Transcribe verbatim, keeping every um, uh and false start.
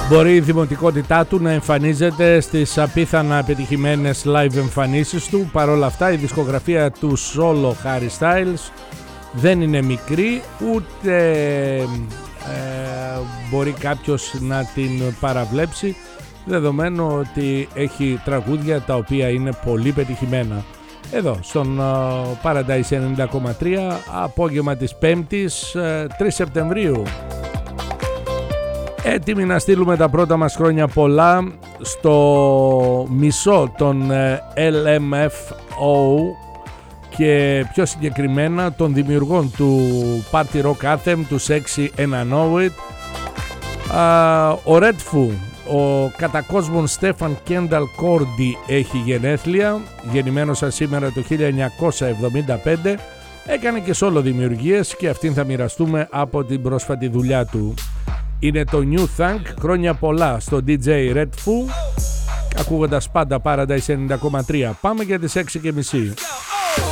Μπορεί η δημοτικότητά του να εμφανίζεται στις απίθανα επιτυχημένες live εμφανίσεις του. Παρ' όλα αυτά η δισκογραφία του solo Harry Styles δεν είναι μικρή, ούτε ε, μπορεί κάποιος να την παραβλέψει, δεδομένου ότι έχει τραγούδια τα οποία είναι πολύ πετυχημένα. Εδώ στον uh, Paradise ενενήντα κόμμα τρία, απόγευμα της Πέμπτης, uh, τρεις Σεπτεμβρίου. Έτοιμοι να στείλουμε τα πρώτα μας χρόνια πολλά στο μισό των ελ εμ εφ ο και πιο συγκεκριμένα των δημιουργών του Party Rock Anthem, του Sexy and I Know It. Uh, ο Redfoo, ο κατά κόσμον Στέφαν Κένταλ Κόρντι, έχει γενέθλια, γεννημένος σήμερα το χίλια εννιακόσια εβδομήντα πέντε, έκανε και solo δημιουργίες και αυτήν θα μοιραστούμε από την πρόσφατη δουλειά του. Είναι το New Thunk, χρόνια πολλά στο ντι τζέι Redfoo, ακούγοντας πάντα Paradise ενενήντα κόμμα τρία. Πάμε για τις έξι και μισή.